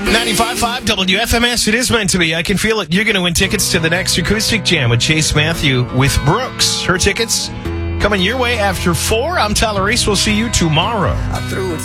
95.5 WFMS. It is meant to be. I can feel it. You're going to win tickets to the next Acoustic Jam with Chase Matthew with Brooks. Her tickets coming your way after 4. I'm Tyler Reese. We'll see you tomorrow. I threw it